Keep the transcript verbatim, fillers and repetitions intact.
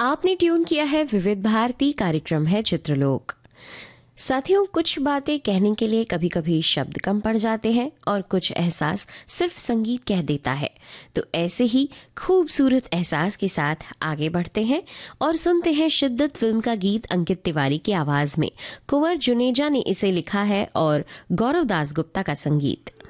आपने ट्यून किया है विविध भारती, कार्यक्रम है चित्रलोक। साथियों, कुछ बातें कहने के लिए कभी कभी शब्द कम पड़ जाते हैं और कुछ एहसास सिर्फ संगीत कह देता है। तो ऐसे ही खूबसूरत एहसास के साथ आगे बढ़ते हैं और सुनते हैं शिद्दत फिल्म का गीत अंकित तिवारी की आवाज में। कुंवर जुनेजा ने इसे लिखा है और गौरव दास गुप्ता का संगीत।